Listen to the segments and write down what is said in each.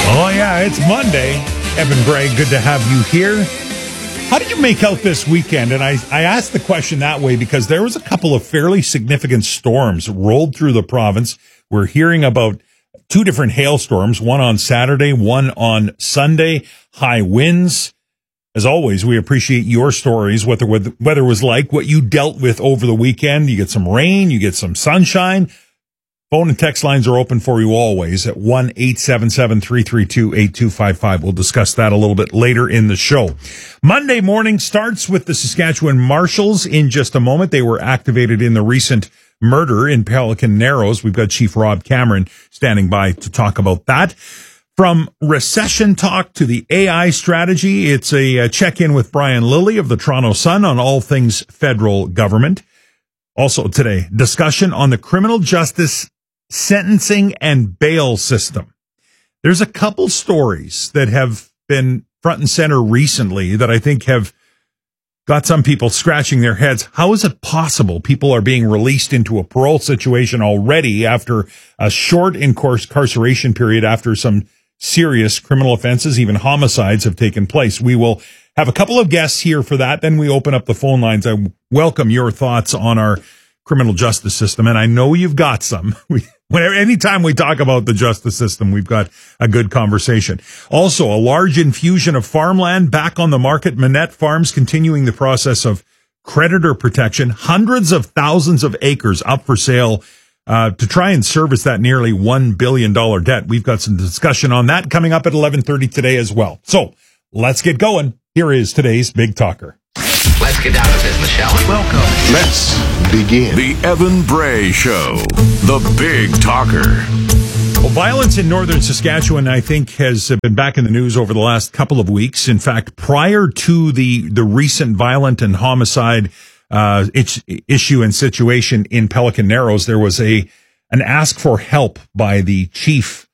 Oh, yeah, it's Monday. Evan Bray, good to have you here. How did you make out this weekend? And I asked the question that way because there was a couple of fairly significant storms rolled through the province. We're hearing about two different hailstorms, one on Saturday, one on Sunday, high winds. As always, we appreciate your stories, what the weather was like, what you dealt with over the weekend. You get some rain, you get some sunshine. Phone and text lines are open for you always at 1-877-332-8255. We'll discuss that a little bit later in the show. Monday morning starts with the Saskatchewan Marshals in just a moment. They were activated in the recent murder in Pelican Narrows. We've got Chief Rob Cameron standing by to talk about that. From recession talk to the AI strategy, it's a check-in with Brian Lilley of the Toronto Sun on all things federal government. Also today, discussion on the criminal justice sentencing and bail system. There's a couple stories that have been front and center recently that I think have got some people scratching their heads. How is it possible people are being released into a parole situation already after a short incarceration period after some serious criminal offenses, even homicides, have taken place? We will have a couple of guests here for that. Then we open up the phone lines. I welcome your thoughts on our criminal justice system, and I know you've got some. Anytime we talk about the justice system, we've got a good conversation. Also, a large infusion of farmland back on the market. Manette Farms continuing the process of creditor protection. Hundreds of thousands of acres up for sale to try and service that nearly $1 billion debt. We've got some discussion on that coming up at 11:30 today as well. So let's get going. Here is today's Big Talker. Let's get down to business, shall we? Welcome. Let's begin. The Evan Bray Show, the Big Talker. Well, violence in northern Saskatchewan, I think, has been back in the news over the last couple of weeks. In fact, prior to the recent violent and homicide issue and situation in Pelican Narrows, there was an ask for help by the chief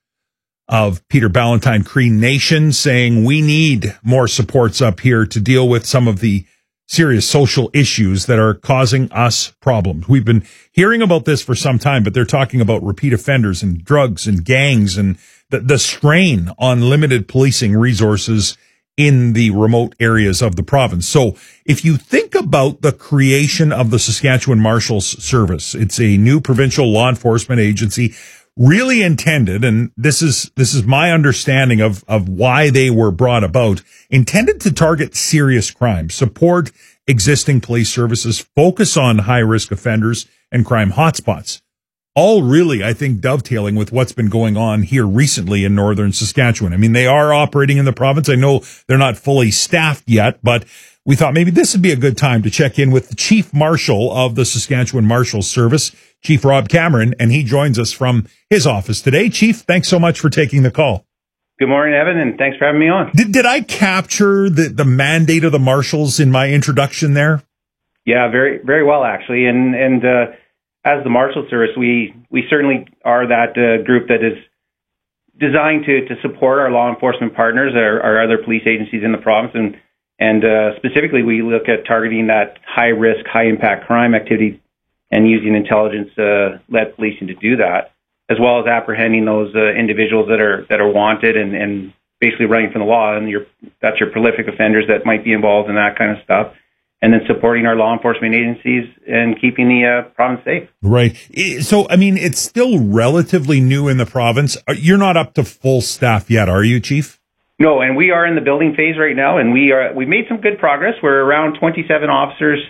of Peter Ballantyne Cree Nation saying we need more supports up here to deal with some of the serious social issues that are causing us problems. We've been hearing about this for some time, but they're talking about repeat offenders and drugs and gangs and the strain on limited policing resources in the remote areas of the province. So if you think about the creation of the Saskatchewan Marshals Service, it's a new provincial law enforcement agency really intended, and this is my understanding of why they were brought about, intended to target serious crime, support existing police services, focus on high-risk offenders and crime hotspots. All really, I think, dovetailing with what's been going on here recently in northern Saskatchewan. I mean, they are operating in the province. I know they're not fully staffed yet, but we thought maybe this would be a good time to check in with the Chief Marshal of the Saskatchewan Marshals Service, Chief Rob Cameron, and he joins us from his office today. Chief, thanks so much for taking the call. Good morning, Evan, and thanks for having me on. Did I capture the mandate of the Marshals in my introduction there? Yeah, very, very well, actually. And as the Marshal Service, we certainly are that group that is designed to support our law enforcement partners, our other police agencies in the province, and specifically we look at targeting that high-risk, high-impact crime activity and using intelligence-led policing to do that, as well as apprehending those individuals that are wanted and basically running from the law. And that's your prolific offenders that might be involved in that kind of stuff. And then supporting our law enforcement agencies and keeping the province safe. Right. So, I mean, it's still relatively new in the province. You're not up to full staff yet, are you, Chief? No, and we are in the building phase right now, and we've made some good progress. We're around 27 officers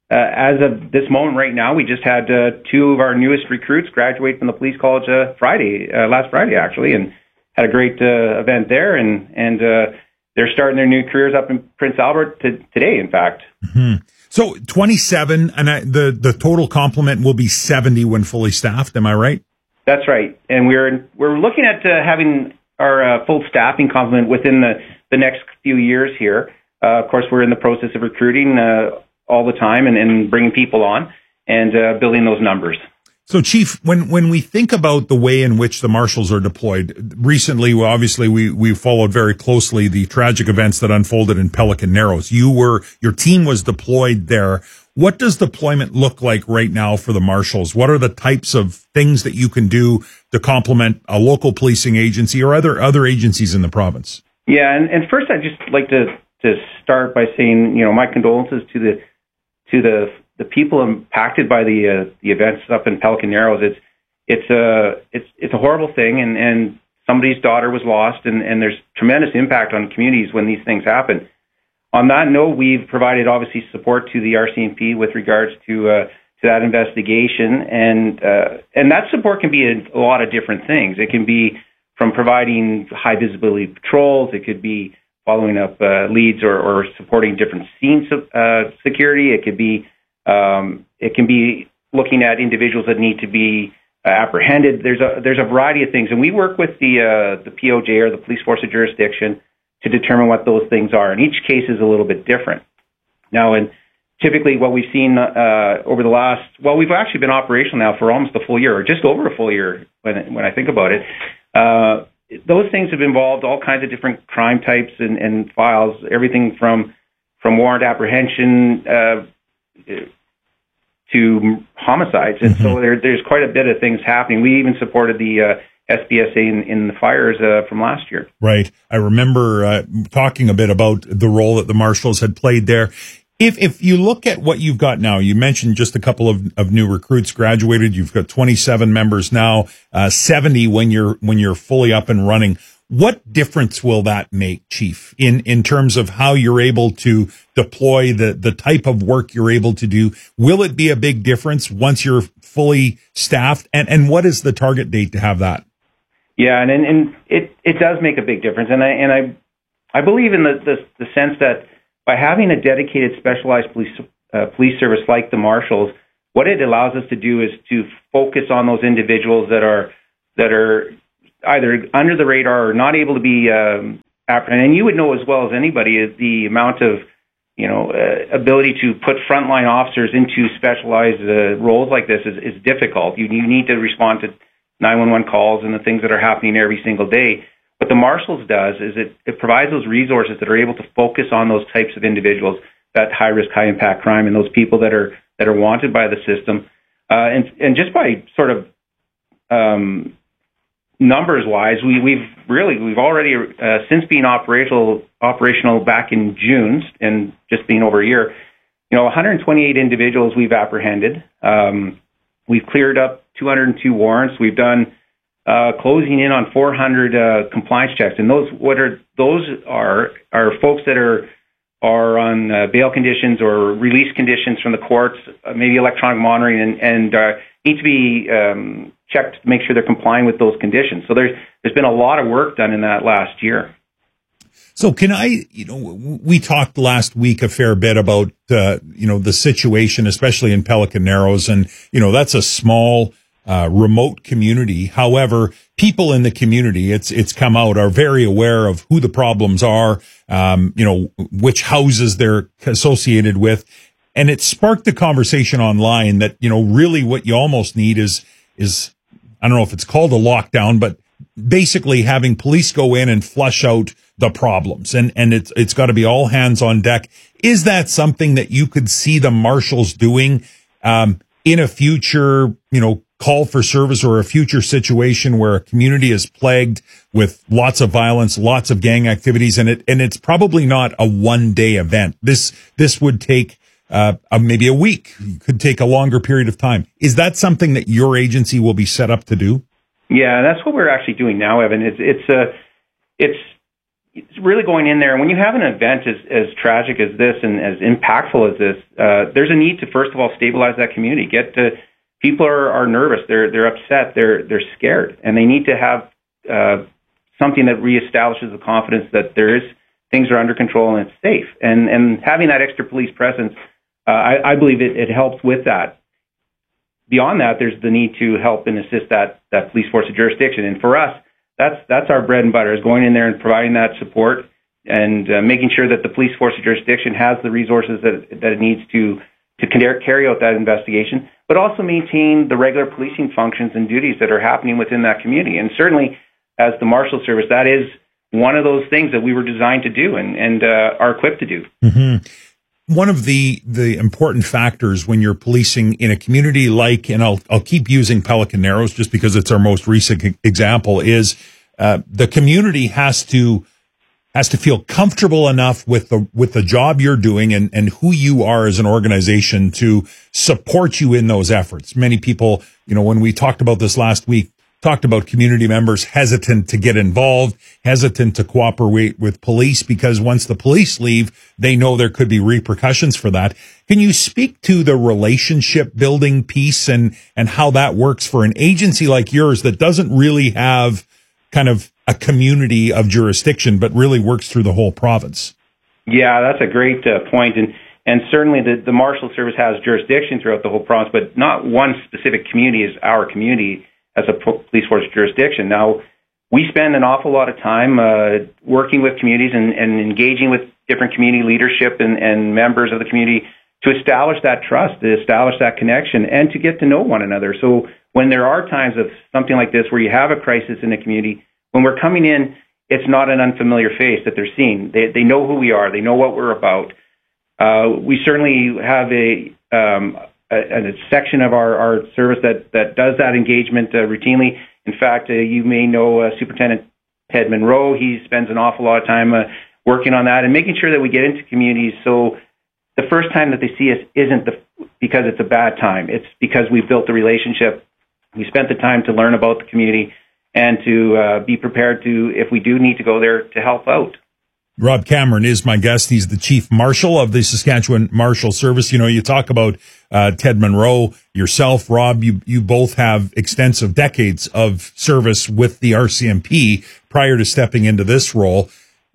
as of this moment right now. We just had two of our newest recruits graduate from the police college last Friday actually, and had a great event there, and they're starting their new careers up in Prince Albert today, in fact. Mm-hmm. So 27, and the total complement will be 70 when fully staffed. Am I right? That's right, and we're looking at having our full staffing complement within the next few years here. Of course, we're in the process of recruiting all the time and bringing people on and building those numbers. So, Chief, when we think about the way in which the Marshals are deployed, recently, obviously, we followed very closely the tragic events that unfolded in Pelican Narrows. Your team was deployed there. What does deployment look like right now for the marshals? What are the types of things that you can do to complement a local policing agency or other agencies in the province? Yeah, and first I'd just like to start by saying, my condolences to the people impacted by the events up in Pelican Narrows. It's a horrible thing, and somebody's daughter was lost, and there's tremendous impact on communities when these things happen. On that note, we've provided obviously support to the RCMP with regards to that investigation, and that support can be a lot of different things. It can be from providing high visibility patrols. It could be following up leads or supporting different scene security. It can be looking at individuals that need to be apprehended. There's a variety of things, and we work with the POJ, or the Police Force of Jurisdiction, to determine what those things are. And each case is a little bit different. Now, and typically what we've seen over the last, we've actually been operational now for almost a full year, or just over a full year when I think about it. Those things have involved all kinds of different crime types and files, everything from warrant apprehension to homicides. And so there's quite a bit of things happening. We even supported the SBSA in the fires from last year. Right. I remember talking a bit about the role that the marshals had played there. If you look at what you've got now, you mentioned just a couple of new recruits graduated. You've got 27 members now, 70 when you're fully up and running. What difference will that make, Chief, in terms of how you're able to deploy the type of work you're able to do? Will it be a big difference once you're fully staffed? And what is the target date to have that? Yeah, and it does make a big difference, and I believe in the sense that by having a dedicated specialized police service like the marshals, what it allows us to do is to focus on those individuals that are either under the radar or not able to be apprehended. And you would know as well as anybody the amount of ability to put frontline officers into specialized roles like this is difficult. You need to respond to 911 calls and the things that are happening every single day. What the marshals does is it provides those resources that are able to focus on those types of individuals, that high risk, high impact crime, and those people that are wanted by the system. And just by sort of numbers wise, we've already since being operational back in June and just being over a year, 128 individuals we've apprehended. We've cleared up 202 warrants. We've done closing in on 400 compliance checks, and those are folks that are on bail conditions or release conditions from the courts, maybe electronic monitoring, and need to be checked to make sure they're complying with those conditions. So there's been a lot of work done in that last year. So we talked last week a fair bit about, the situation, especially in Pelican Narrows, and, that's a small, remote community. However, people in the community, it's come out, are very aware of who the problems are, which houses they're associated with. And it sparked a conversation online that, really what you almost need is, I don't know if it's called a lockdown, but basically having police go in and flush out the problems. And it's got to be all hands on deck. Is that something that you could see the marshals doing, in a future, call for service, or a future situation where a community is plagued with lots of violence, lots of gang activities, and it's probably not a one-day event. This would take maybe a week. It could take a longer period of time. Is that something that your agency will be set up to do? Yeah, that's what we're actually doing now, Evan. It's really going in there. And when you have an event as tragic as this and as impactful as this, there's a need to, first of all, stabilize that community. People are nervous. They're upset. They're scared, and they need to have something that reestablishes the confidence that things are under control and it's safe. And having that extra police presence, I believe it helps with that. Beyond that, there's the need to help and assist that police force of jurisdiction. And for us, that's our bread and butter, is going in there and providing that support and making sure that the police force of jurisdiction has the resources that it needs to carry out that investigation, but also maintain the regular policing functions and duties that are happening within that community. And certainly, as the Marshal Service, that is one of those things that we were designed to do and are equipped to do. Mm-hmm. one of the important factors when you're policing in a community like, and I'll keep using Pelican Narrows just because it's our most recent example, is the community has to feel comfortable enough with the job you're doing and who you are as an organization to support you in those efforts. Many people, when we talked about this last week, talked about community members hesitant to get involved, hesitant to cooperate with police because once the police leave, they know there could be repercussions for that. Can you speak to the relationship building piece and how that works for an agency like yours that doesn't really have kind of a community of jurisdiction, but really works through the whole province? Yeah, that's a great point. And certainly the Marshal Service has jurisdiction throughout the whole province, but not one specific community is our community as a police force jurisdiction. Now, we spend an awful lot of time working with communities and engaging with different community leadership and members of the community to establish that trust, to establish that connection, and to get to know one another. So when there are times of something like this where you have a crisis in the community, when we're coming in, it's not an unfamiliar face that they're seeing. They know who we are. They know what we're about. We certainly have a section of our service that does that engagement routinely. In fact, you may know Superintendent Ted Monroe. He spends an awful lot of time working on that and making sure that we get into communities so the first time that they see us isn't because it's a bad time. It's because we've built the relationship. We spent the time to learn about the community and to be prepared to, if we do need to go there, to help out. Rob Cameron is my guest. He's the Chief Marshal of the Saskatchewan Marshal Service. You talk about Ted Monroe, yourself, Rob, you both have extensive decades of service with the RCMP prior to stepping into this role.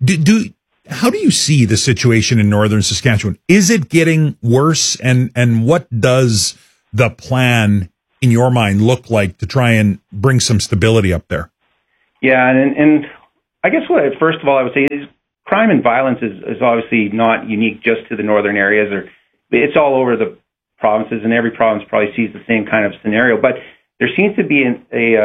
How do you see the situation in northern Saskatchewan? Is it getting worse? And what does the plan in your mind look like to try and bring some stability up there? Yeah, and I guess first of all I would say is crime and violence is obviously not unique just to the northern areas, it's all over the provinces, and every province probably sees the same kind of scenario. But there seems to be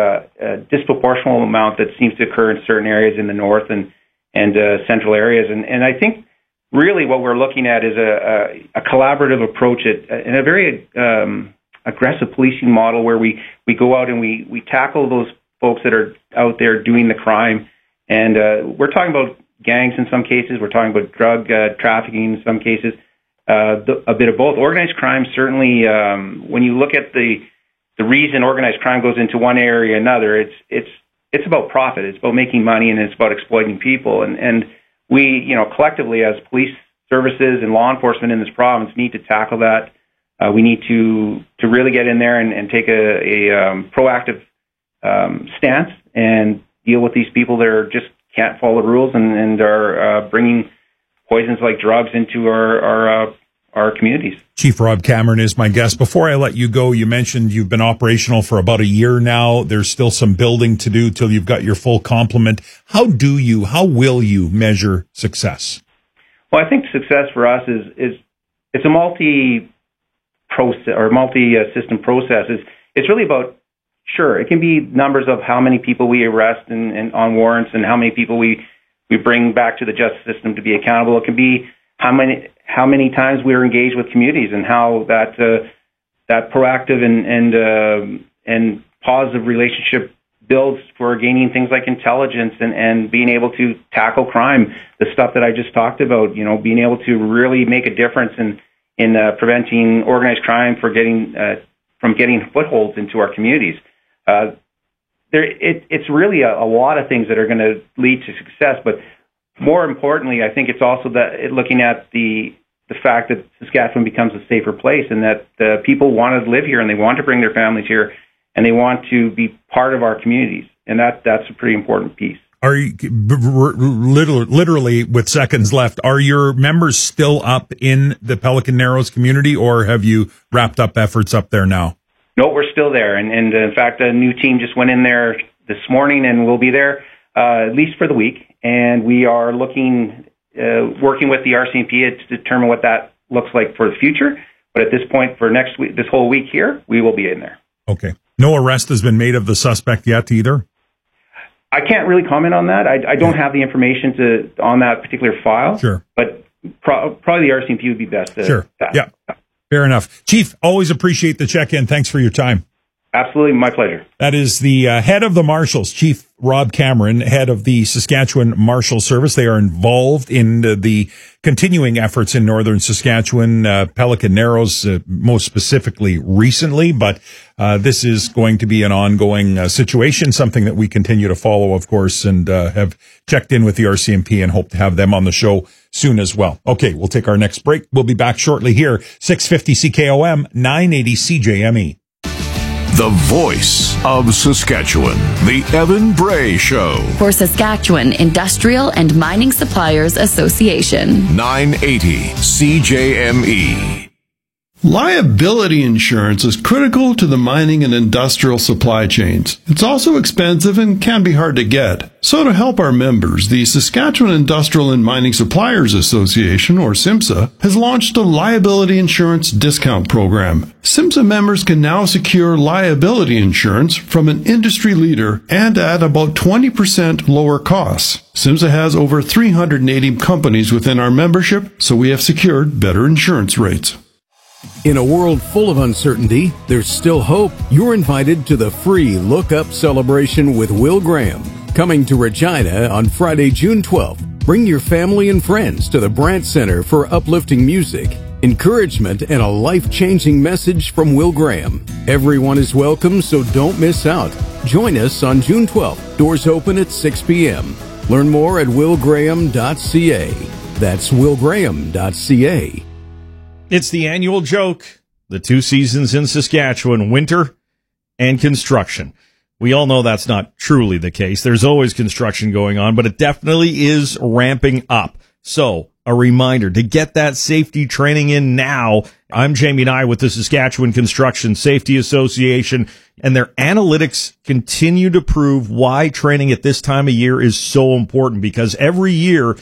a disproportional amount that seems to occur in certain areas in the north and central areas. And I think really what we're looking at is a collaborative approach and a very aggressive policing model where we go out and we tackle those folks that are out there doing the crime. And we're talking about gangs in some cases. We're talking about drug trafficking in some cases. A bit of both. Organized crime, certainly, when you look at the reason organized crime goes into one area or another, it's about profit. It's about making money, and it's about exploiting people. And we, collectively as police services and law enforcement in this province need to tackle that. We need to really get in there and take a proactive stance and deal with these people that are just can't follow the rules and are bringing poisons like drugs into our communities. Chief Rob Cameron is my guest. Before I let you go, you mentioned you've been operational for about a year now. There's still some building to do till you've got your full complement. How will you measure success? Well, I think success for us is it's a multi-system process. It's really about, sure, it can be numbers of how many people we arrest and on warrants and how many people we bring back to the justice system to be accountable. It can be how many times we're engaged with communities and how that proactive and positive relationship builds for gaining things like intelligence and being able to tackle crime, the stuff that I just talked about, being able to really make a difference in preventing organized crime from getting footholds into our communities. It's really a lot of things that are going to lead to success, but more importantly, I think it's also that looking at the fact that Saskatchewan becomes a safer place and that people want to live here and they want to bring their families here and they want to be part of our communities. And that's a pretty important piece. Are you literally with seconds left? Are your members still up in the Pelican Narrows community, or have you wrapped up efforts up there now? No, we're still there. And in fact, a new team just went in there this morning and we'll be there at least for the week. And we are working with the RCMP to determine what that looks like for the future. But at this point, for next week, this whole week here, we will be in there. Okay. No arrest has been made of the suspect yet either? I can't really comment on that. I don't have the information on that particular file. Sure. But probably the RCMP would be best. Sure. Yeah. Fair enough. Chief, always appreciate the check-in. Thanks for your time. Absolutely. My pleasure. That is the head of the Marshals, Chief Rob Cameron, head of the Saskatchewan Marshal Service. They are involved in the continuing efforts in northern Saskatchewan, Pelican Narrows, most specifically recently. But this is going to be an ongoing situation, something that we continue to follow, of course, and have checked in with the RCMP and hope to have them on the show soon as well. Okay, we'll take our next break. We'll be back shortly here, 650 CKOM, 980 CJME. The voice of Saskatchewan, The Evan Bray Show. For Saskatchewan Industrial and Mining Suppliers Association. 980 CJME. Liability insurance is critical to the mining and industrial supply chains. It's also expensive and can be hard to get. So to help our members, the Saskatchewan Industrial and Mining Suppliers Association, or SIMSA, has launched a liability insurance discount program. SIMSA members can now secure liability insurance from an industry leader and at about 20% lower costs. SIMSA has over 380 companies within our membership, so we have secured better insurance rates. In a world full of uncertainty, there's still hope. You're invited to the free Look Up celebration with Will Graham, coming to Regina on Friday, June 12th. Bring your family and friends to the Brandt Center for uplifting music, encouragement, and a life-changing message from Will Graham. Everyone is welcome, so don't miss out. Join us on June 12th. Doors open at 6 p.m. Learn more at willgraham.ca. That's willgraham.ca. It's the annual joke, the two seasons in Saskatchewan, winter and construction. We all know that's not truly the case. There's always construction going on, but it definitely is ramping up. So, a reminder to get that safety training in now. I'm Jamie Nye with the Saskatchewan Construction Safety Association, and their analytics continue to prove why training at this time of year is so important, because every year